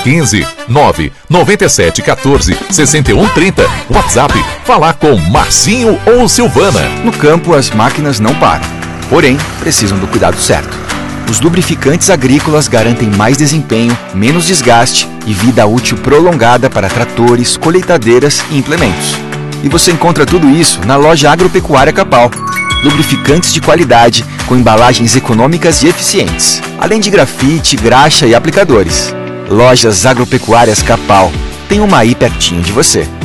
15 9 97 14 61 30. WhatsApp, falar com Marcinho ou Silvana. No campo, as máquinas não param, porém, precisam do cuidado certo. Os lubrificantes agrícolas garantem mais desempenho, menos desgaste e vida útil prolongada para tratores, colheitadeiras e implementos. E você encontra tudo isso na loja Agropecuária Capal. Lubrificantes de qualidade, com embalagens econômicas e eficientes, além de grafite, graxa e aplicadores. Lojas Agropecuárias Capal. Tem uma aí pertinho de você.